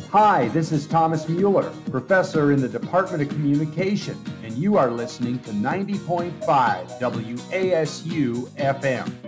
Hi, this is Thomas Mueller, professor in the Department of Communication, and you are listening to 90.5 WASU FM.